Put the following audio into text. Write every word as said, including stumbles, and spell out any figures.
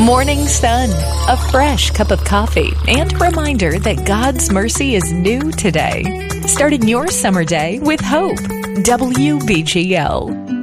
Morning Sun, a fresh cup of coffee, and a reminder that God's mercy is new today. Starting your summer day with hope. W B G L.